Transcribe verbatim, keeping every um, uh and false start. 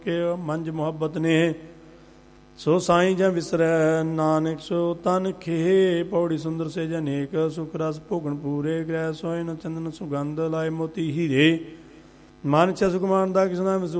ਕੇ ਮੰਜ ਮੁਹੱਬਤ ਨੇ ਸੋ ਸਾਈਂ ਜਾਂ ਵਿਸਰੈ ਨਾਨਕ ਸੋ ਤਨ ਖੇ। ਪੌੜੀ ਸੁੰਦਰ ਸੇ ਜਨੇਕ ਸੁਖ ਰਸ ਭੋਗਣ ਪੂਰੇ ਗ੍ਰਹਿ ਸੋਇਨ ਚੰਦਨ ਸੁਗੰਧ ਲਾਏ ਮੋਤੀ ਹੀਰੇ। ਮਨ ਚ ਸੁਖਮਾਨ ਦਾ ਕਿਸਨਾ